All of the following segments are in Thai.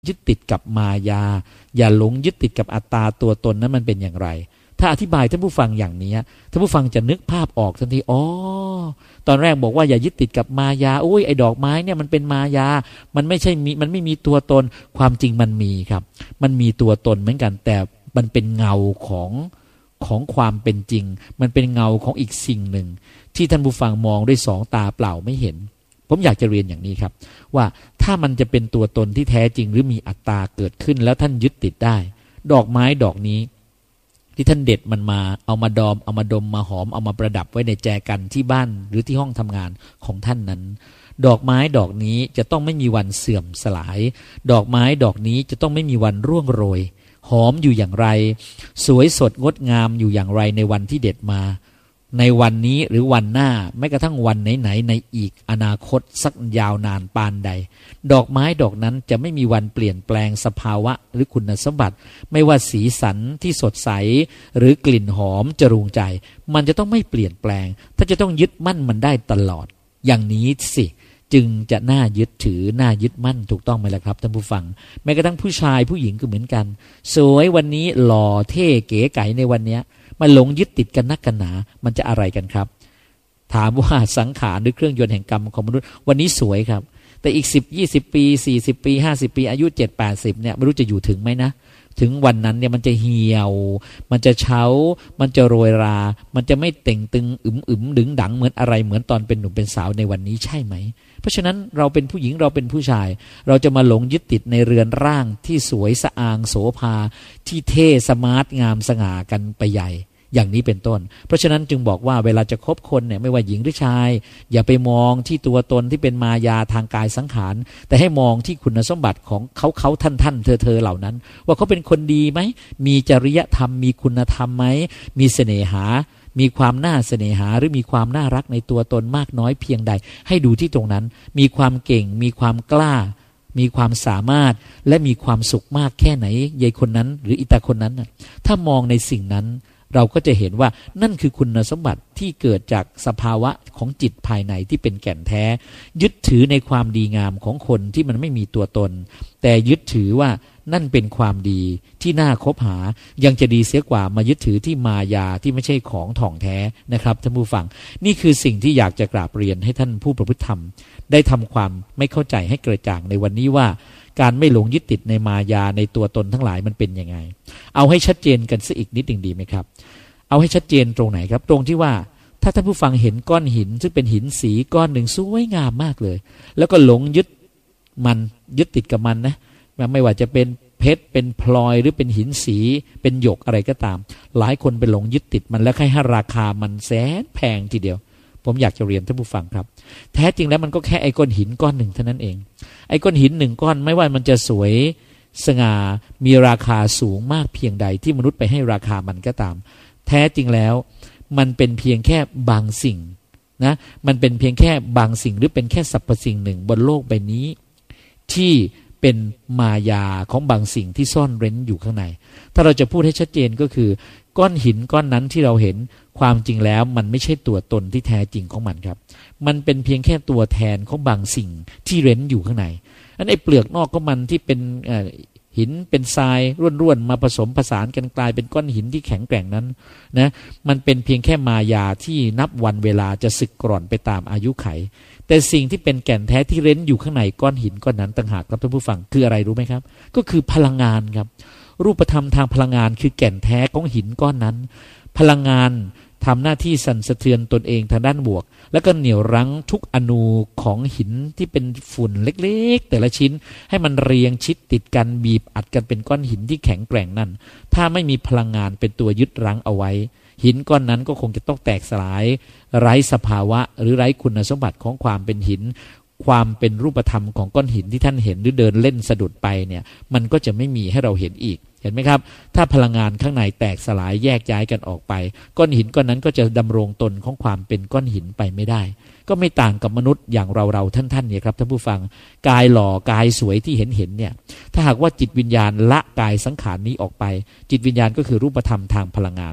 ยึดติดกับมายาอย่าหลงยึดติดกับอัตตาตัวตนนั้นมันเป็นอย่างไรถ้าอธิบายท่านผู้ฟังอย่างนี้ท่านผู้ฟังจะนึกภาพออกทันทีอ๋อตอนแรกบอกว่าอย่ายึดติดกับมายาโอ้ยไอ้ดอกไม้เนี่ยมันเป็นมายามันไม่ใช่มันไม่มีตัวตนความจริงมันมีครับมันมีตัวตนเหมือนกันแต่มันเป็นเงาของความเป็นจริงมันเป็นเงาของอีกสิ่งหนึ่งที่ท่านผู้ฟังมองด้วยสองตาเปล่าไม่เห็นผมอยากจะเรียนอย่างนี้ครับว่าถ้ามันจะเป็นตัวตนที่แท้จริงหรือมีอัตตาเกิดขึ้นแล้วท่านยึดติดได้ดอกไม้ดอกนี้ที่ท่านเด็ดมันมาเอามาดอมเอามาดมมาหอมเอามาประดับไว้ในแจกันที่บ้านหรือที่ห้องทำงานของท่านนั้นดอกไม้ดอกนี้จะต้องไม่มีวันเสื่อมสลายดอกไม้ดอกนี้จะต้องไม่มีวันร่วงโรยหอมอยู่อย่างไรสวยสดงดงามอยู่อย่างไรในวันที่เด็ดมาในวันนี้หรือวันหน้าแม้กระทั่งวันไหนๆในอีกอนาคตสักยาวนานปานใดดอกไม้ดอกนั้นจะไม่มีวันเปลี่ยนแปลงสภาวะหรือคุณสมบัติไม่ว่าสีสันที่สดใสหรือกลิ่นหอมจรูงใจมันจะต้องไม่เปลี่ยนแปลงถ้าจะต้องยึดมั่นมันได้ตลอดอย่างนี้สิจึงจะน่ายึดถือน่ายึดมั่นถูกต้องไหมล่ะครับท่านผู้ฟังแม้กระทั่งผู้ชายผู้หญิงก็เหมือนกันสวยวันนี้หล่อเท่เก๋ไก๋ในวันนี้มันหลงยึดติดกันนักกันหนามันจะอะไรกันครับถามว่าสังขารหรือเครื่องยนต์แห่งกรรมของมนุษย์วันนี้สวยครับแต่อีก10-20 ปี40 ปี50 ปีอายุ7-80เนี่ยไม่รู้จะอยู่ถึงไหมนะถึงวันนั้นเนี่ยมันจะเหี่ยวมันจะเฉามันจะโรยรามันจะไม่เต่งตึงอึมดึงดังเหมือนอะไรเหมือนตอนเป็นหนุ่มเป็นสาวในวันนี้ใช่ไหมเพราะฉะนั้นเราเป็นผู้หญิงเราเป็นผู้ชายเราจะมาหลงยึดติดในเรือนร่างที่สวยสะอางโสภาที่เท่สมาร์ทงามสง่ากันไปใหญ่อย่างนี้เป็นต้นเพราะฉะนั้นจึงบอกว่าเวลาจะคบคนเนี่ยไม่ว่าหญิงหรือชายอย่าไปมองที่ตัวตนที่เป็นมายาทางกายสังขารแต่ให้มองที่คุณสมบัติของเขาท่านเธอเหล่านั้นว่าเขาเป็นคนดีไหมมีจริยธรรมมีคุณธรรมไหมมีเสน่หามีความน่าเสน่หาหรือมีความน่ารักในตัวตนมากน้อยเพียงใดให้ดูที่ตรงนั้นมีความเก่งมีความกล้ามีความสามารถและมีความสุขมากแค่ไหนยายคนนั้นหรืออิตาคนนั้นถ้ามองในสิ่งนั้นเราก็จะเห็นว่านั่นคือคุณสมบัติที่เกิดจากสภาวะของจิตภายในที่เป็นแก่นแท้ยึดถือในความดีงามของคนที่มันไม่มีตัวตนแต่ยึดถือว่านั่นเป็นความดีที่น่าคบหายังจะดีเสียกว่ามายึดถือที่มายาที่ไม่ใช่ของถ่องแท้นะครับท่านผู้ฟังนี่คือสิ่งที่อยากจะกราบเรียนให้ท่านผู้ประพฤติธรรมได้ทำความไม่เข้าใจให้กระจ่างในวันนี้ว่าการไม่หลงยึดติดในมายาในตัวตนทั้งหลายมันเป็นยังไงเอาให้ชัดเจนกันสักอีกนิดหนึ่งดีไหมครับเอาให้ชัดเจนตรงไหนครับตรงที่ว่าถ้าท่านผู้ฟังเห็นก้อนหินซึ่งเป็นหินสีก้อนหนึ่งสวยงามมากเลยแล้วก็หลงยึดติดกับมันนะไม่ว่าจะเป็นเพชรเป็นพลอยหรือเป็นหินสีเป็นหยกอะไรก็ตามหลายคนไปหลงยึดติดมันแล้วให้ราคามันแสนแพงทีเดียวผมอยากจะเรียนท่านผู้ฟังครับแท้จริงแล้วมันก็แค่ไอ้ก้อนหินก้อนหนึ่งเท่านั้นเองไอ้ก้อนหินหนึ่งก้อนไม่ว่ามันจะสวยสง่ามีราคาสูงมากเพียงใดที่มนุษย์ไปให้ราคามันก็ตามแท้จริงแล้วมันเป็นเพียงแค่บางสิ่งนะมันเป็นเพียงแค่บางสิ่งหรือเป็นแค่สรรพสิ่งหนึ่งบนโลกใบนี้ที่เป็นมายาของบางสิ่งที่ซ่อนเร้นอยู่ข้างในถ้าเราจะพูดให้ชัดเจนก็คือก้อนหินก้อนนั้นที่เราเห็นความจริงแล้วมันไม่ใช่ตัวตนที่แท้จริงของมันครับมันเป็นเพียงแค่ตัวแทนของบางสิ่งที่เร้นอยู่ข้างในอันไอ้เปลือกนอกของมันที่เป็นหินเป็นทรายร่วนๆมาผสมผสานกันกลายเป็นก้อนหินที่แข็งแกร่งนั้นนะมันเป็นเพียงแค่มายาที่นับวันเวลาจะสึกกร่อนไปตามอายุไขแต่สิ่งที่เป็นแก่นแท้ที่เร้นอยู่ข้างในก้อนหินก้อนนั้นต่างหากครับท่านผู้ฟังคืออะไรรู้ไหมครับก็คือพลังงานครับรูปธรรมทางพลังงานคือแก่นแท้ของหินก้อนนั้นพลังงานทำหน้าที่สั่นสะเทือนตนเองทางด้านบวกแล้วก็เหนี่ยวรั้งทุกอนูของหินที่เป็นฝุ่นเล็กๆแต่ละชิ้นให้มันเรียงชิดติดกันบีบอัดกันเป็นก้อนหินที่แข็งแกร่งนั่นถ้าไม่มีพลังงานเป็นตัวยึดรั้งเอาไว้หินก้อนนั้นก็คงจะต้องแตกสลายไร้สภาวะหรือไร้คุณสมบัติของความเป็นหินความเป็นรูปธรรมของก้อนหินที่ท่านเห็นหรือเดินเล่นสะดุดไปเนี่ยมันก็จะไม่มีให้เราเห็นอีกเห็นไหมครับถ้าพลังงานข้างในแตกสลายแยกย้ายกันออกไปก้อนหินก้อนนั้นก็จะดำรงตนของความเป็นก้อนหินไปไม่ได้ก็ไม่ต่างกับมนุษย์อย่างเราท่านเนี่ยครับท่านผู้ฟังกายหล่อกายสวยที่เห็นเนี่ยถ้าหากว่าจิตวิญญาณละกายสังขารนี้ออกไปจิตวิญญาณก็คือรูปธรรมทางพลังงาน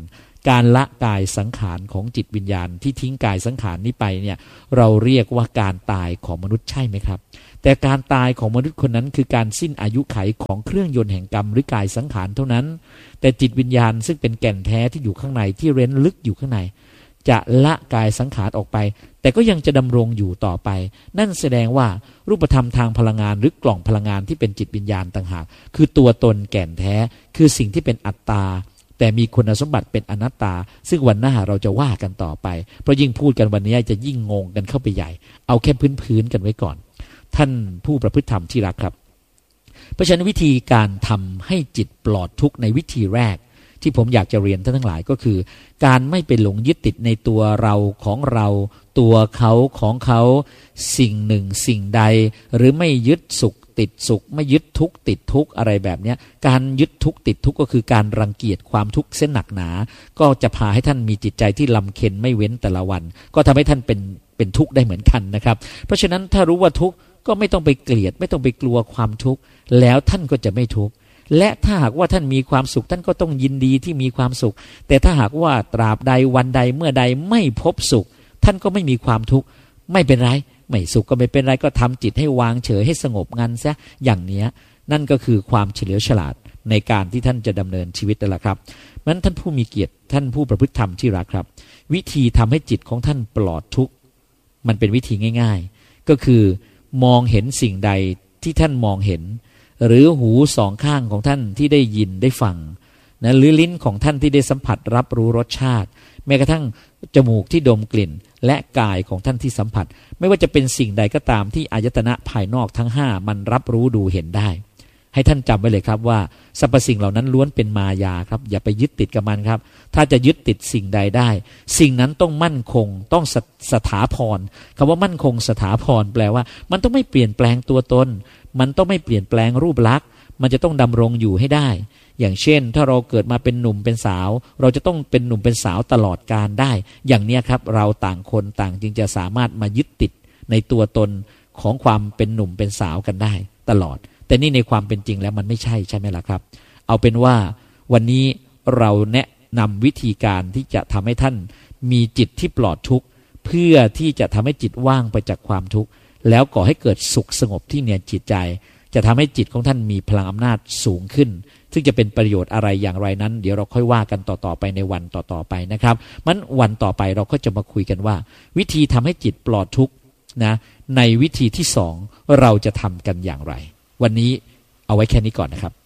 การละกายสังขารของจิตวิญญาณที่ทิ้งกายสังขารนี้ไปเนี่ยเราเรียกว่าการตายของมนุษย์ใช่ไหมครับแต่การตายของมนุษย์คนนั้นคือการสิ้นอายุไขของเครื่องยนต์แห่งกรรมหรือกายสังขารเท่านั้นแต่จิตวิญญาณซึ่งเป็นแก่นแท้ที่อยู่ข้างในที่เร้นลึกอยู่ข้างในจะละกายสังขารออกไปแต่ก็ยังจะดำรงอยู่ต่อไปนั่นแสดงว่ารูปธรรมทางพลังงานหรือกล่องพลังงานที่เป็นจิตวิญญาณต่างหากคือตัวตนแก่นแท้คือสิ่งที่เป็นอัตตาแต่มีคุณสมบัติเป็นอนัตตาซึ่งวันหน้าเราจะว่ากันต่อไปเพราะยิ่งพูดกันวันนี้จะยิ่งงงกันเข้าไปใหญ่เอาแค่พื้นกันไว้ก่อนท่านผู้ประพฤติธรรมที่รักครับเพราะฉะนั้นวิธีการทำให้จิตปลอดทุกข์ในวิธีแรกที่ผมอยากจะเรียนท่านทั้งหลายก็คือการไม่ไปหลงยึดติดในตัวเราของเราตัวเขาของเขาสิ่งหนึ่งสิ่งใดหรือไม่ยึดสุขติดสุขไม่ยึดทุกข์ติดทุกข์อะไรแบบนี้การยึดทุกข์ติดทุกข์ก็คือการรังเกียจความทุกข์เส้นหนักหนาก็จะพาให้ท่านมีจิตใจที่ลำเค็ญไม่เว้นแต่ละวันก็ทำให้ท่านเป็นทุกข์ได้เหมือนกันนะครับเพราะฉะนั้นถ้ารู้ว่าทุกข์ก็ไม่ต้องไปเกลียดไม่ต้องไปกลัวความทุกข์แล้วท่านก็จะไม่ทุกข์และถ้าหากว่าท่านมีความสุขท่านก็ต้องยินดีที่มีความสุขแต่ถ้าหากว่าตราบใดวันใดเมื่อใดไม่พบสุขท่านก็ไม่มีความทุกข์ไม่เป็นไรไม่สุขก็ไม่เป็นไรก็ทำจิตให้วางเฉยให้สงบงันซะอย่างนี้นั่นก็คือความเฉลียวฉลาดในการที่ท่านจะดำเนินชีวิตนั่นแหละครับนั้นท่านผู้มีเกียรติท่านผู้ประพฤติธรรมที่รักครับวิธีทำให้จิตของท่านปลอดทุกข์มันเป็นวิธีง่ายๆก็คือมองเห็นสิ่งใดที่ท่านมองเห็นหรือหูสองข้างของท่านที่ได้ยินได้ฟังนะหรือลิ้นของท่านที่ได้สัมผัสรับรู้รสชาติแม้กระทั่งจมูกที่ดมกลิ่นและกายของท่านที่สัมผัสไม่ว่าจะเป็นสิ่งใดก็ตามที่อายตนะภายนอกทั้ง5มันรับรู้ดูเห็นได้ให้ท่านจำไว้เลยครับว่าสรรพสิ่งเหล่านั้นล้วนเป็นมายาครับอย่าไปยึดติดกับมันครับถ้าจะยึดติดสิ่งใดได้สิ่งนั้นต้องมั่นคงต้องสถาพรคำว่ามั่นคงสถาพรแปลว่ามันต้องไม่เปลี่ยนแปลงตัวตนมันต้องไม่เปลี่ยนแปลงรูปลักษณ์มันจะต้องดำรงอยู่ให้ได้อย่างเช่นถ้าเราเกิดมาเป็นหนุ่มเป็นสาวเราจะต้องเป็นหนุ่มเป็นสาวตลอดกาลได้อย่างนี้ครับเราต่างคนต่างจึงจะสามารถมายึดติดในตัวตนของความเป็นหนุ่มเป็นสาวกันได้ตลอดแต่นี่ในความเป็นจริงแล้วมันไม่ใช่ไหมล่ะครับเอาเป็นว่าวันนี้เราแนะนำวิธีการที่จะทำให้ท่านมีจิตที่ปลอดทุกข์เพื่อที่จะทำให้จิตว่างไปจากความทุกข์แล้วก่อให้เกิดสุขสงบที่เนียนจิตใจจะทำให้จิตของท่านมีพลังอำนาจสูงขึ้นซึ่งจะเป็นประโยชน์อะไรอย่างไรนั้นเดี๋ยวเราค่อยว่ากันต่อๆไปในวันต่อๆไปนะครับมันวันต่อไปเราก็จะมาคุยกันว่าวิธีทำให้จิตปลอดทุกข์นะในวิธีที่2เราจะทำกันอย่างไรวันนี้เอาไว้แค่นี้ก่อนนะครับ